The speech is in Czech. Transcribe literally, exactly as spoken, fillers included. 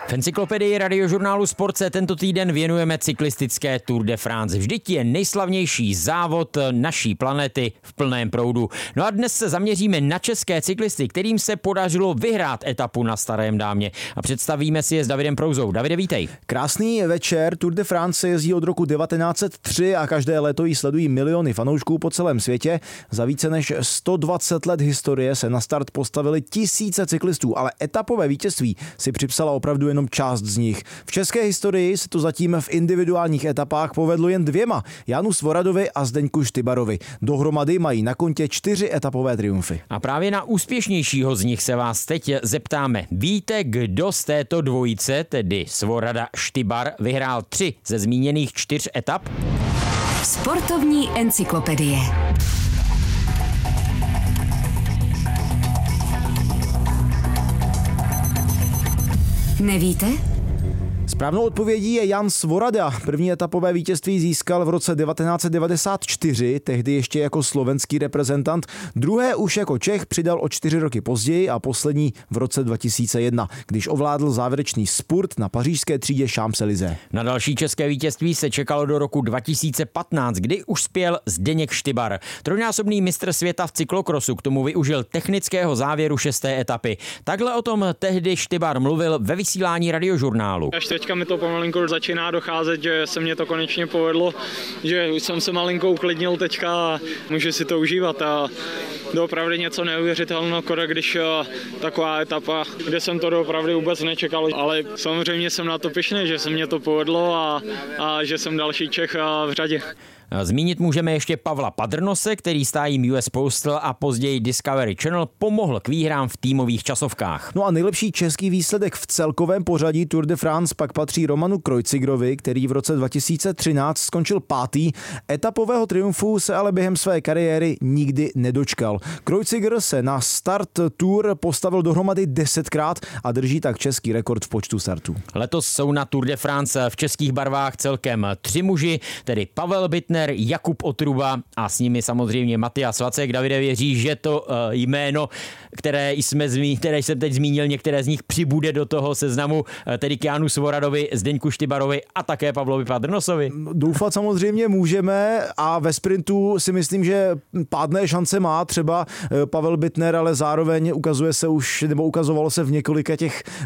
V encyklopedii radiožurnálu Sport se tento týden věnujeme cyklistické Tour de France. Vždyť je nejslavnější závod naší planety v plném proudu. No a dnes se zaměříme na české cyklisty, kterým se podařilo vyhrát etapu na Starém Dámě. A představíme si je s Davidem Prouzou. Davide, vítej. Krásný večer. Tour de France se jezdí od roku devatenáct set tři a každé léto ji sledují miliony fanoušků po celém světě. Za více než sto dvacet let historie se na start postavili tisíce cyklistů, ale etapové vítězství si připsala opravdu jenom část z nich. V české historii se to zatím v individuálních etapách povedlo jen dvěma, Janu Svoradovi a Zdeňku Štybarovi. Dohromady mají na kontě čtyři etapové triumfy. A právě na úspěšnějšího z nich se vás teď zeptáme. Víte, kdo z této dvojice, tedy Svorada Štybar, vyhrál tři ze zmíněných čtyř etap? Sportovní encyklopedie. Nevíte? Správnou odpovědí je Jan Svorada. První etapové vítězství získal v roce devatenáct set devadesát čtyři, tehdy ještě jako slovenský reprezentant. Druhé už jako Čech přidal o čtyři roky později a poslední v roce dva tisíce jedna, když ovládl závěrečný spurt na pařížské třídě Champs-Élysées. Na další české vítězství se čekalo do roku dva tisíce patnáct, kdy už spěl Zdeněk Štybar. Trojnásobný mistr světa v cyklokrosu k tomu využil technického závěru šesté etapy. Takhle o tom tehdy Štybar mluvil ve vysílání radiožurnálu. Teďka mi to pomalinko začíná docházet, že se mě to konečně povedlo, že už jsem se malinko uklidnil teďka a můžu si to užívat a doopravdy něco neuvěřitelného, když taková etapa, kde jsem to doopravdy vůbec nečekal, ale samozřejmě jsem na to pyšný, že se mě to povedlo a, a že jsem další Čech v řadě. Zmínit můžeme ještě Pavla Padrnose, který stájím U S Postal a později Discovery Channel pomohl k výhrám v týmových časovkách. No a nejlepší český výsledek v celkovém pořadí Tour de France pak patří Romanu Kreuzigerovi, který v roce dva tisíce třináct skončil pátý. Etapového triumfu se ale během své kariéry nikdy nedočkal. Kreuziger se na start Tour postavil dohromady desetkrát a drží tak český rekord v počtu startů. Letos jsou na Tour de France v českých barvách celkem tři muži, tedy Pavel Bittner, Jakub Otruba a s nimi samozřejmě Matias Vacek. Davide, věří, že to uh, jméno, které jsme zmí, které jsem teď zmínil, některé z nich přibude do toho seznamu, uh, tedy k Janu Svoradovi, Zdeňku Štybarovi a také Pavlovi Padrnosovi? Doufat samozřejmě můžeme a ve sprintu si myslím, že pádné šance má třeba Pavel Bittner, ale zároveň ukazuje se už, nebo ukazovalo se v několika těch